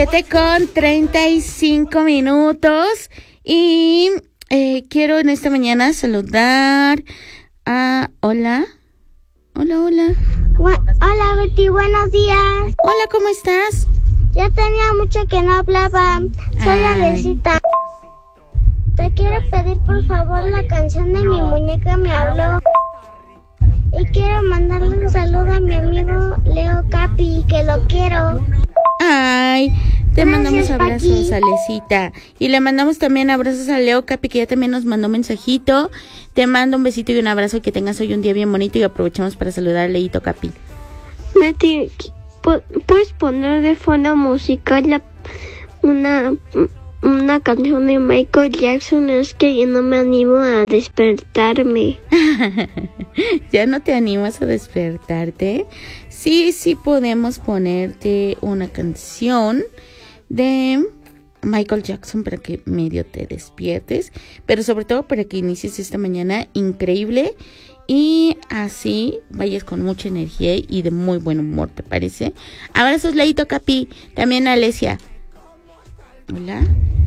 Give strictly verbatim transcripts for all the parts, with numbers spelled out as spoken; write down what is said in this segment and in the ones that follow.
siete con treinta y cinco minutos. Y eh, quiero en esta mañana saludar a... Hola. Hola, hola. Hola, Betty, buenos días. Hola, ¿cómo estás? Ya tenía mucho que no hablaba. Soy Alecita. Te quiero pedir por favor la canción de Mi Muñeca Me Habló. Y quiero mandarle un saludo a mi amigo Leo Capi, que lo quiero. Ay, te Gracias, mandamos abrazos, Paqui. Alecita. Y le mandamos también abrazos a Leo Capi, que ya también nos mandó un mensajito. Te mando un besito y un abrazo, que tengas hoy un día bien bonito, y aprovechamos para saludar a Leito Capi. Betty, ¿puedes poner de fondo musical la, una, una canción de Michael Jackson? Es que yo no me animo a despertarme. ¿Ya no te animas a despertarte? Sí, sí podemos ponerte una canción de Michael Jackson para que medio te despiertes, pero sobre todo para que inicies esta mañana increíble y así vayas con mucha energía y de muy buen humor, ¿te parece? Abrazos, Leito Capi, también a Alesia. Hola.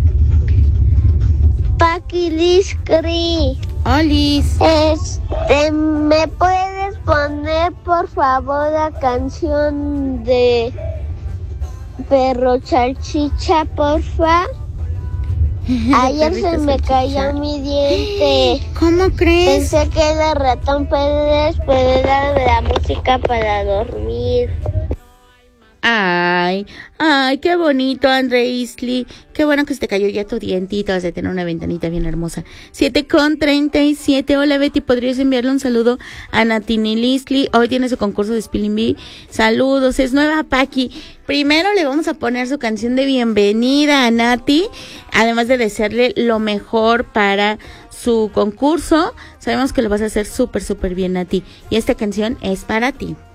Paqui Liscri. Olis. Este, ¿me puedes poner por favor la canción de Perro Salchicha, porfa? Ayer se me cayó mi diente. ¿Cómo crees? Pensé que era Ratón Pérez, pero era de la música para dormir. Ay, ay, qué bonito, André Isley. Qué bueno que se te cayó ya tu dientito. Has de tener una ventanita bien hermosa. siete con treinta y siete. Hola, Betty, ¿podrías enviarle un saludo a Natini Isley? Hoy tiene su concurso de Spelling Bee. Saludos, es nueva Paqui. Primero le vamos a poner su canción de bienvenida a Nati, además de desearle lo mejor para su concurso. Sabemos que lo vas a hacer súper, súper bien, Nati. Y esta canción es para ti.